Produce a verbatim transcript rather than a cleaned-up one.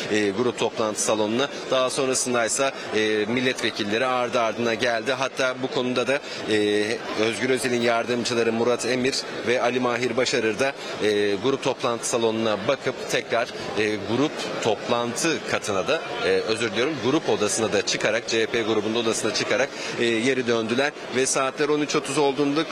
e, grup toplantı salonuna. Daha sonrasında ise e, milletvekilleri ardı ardına geldi. Hatta bu konuda da e, Özgür Özel'in yardımcıları Murat Emir ve Ali Mahir Başarır da e, grup toplantı salonuna bakıp tekrar e, grup toplantı katına da e, özür diliyorum grup odasına da çıkarak C H P grubunda odasına çıkarak e, geri döndüler ve saatler on üç otuz olduğunda